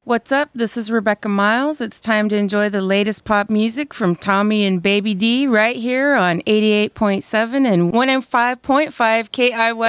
What's up? This is Rebecca Miles. It's time to enjoy the latest pop music from Tommy and Baby D right here on 88.7 and 105.5 KIY.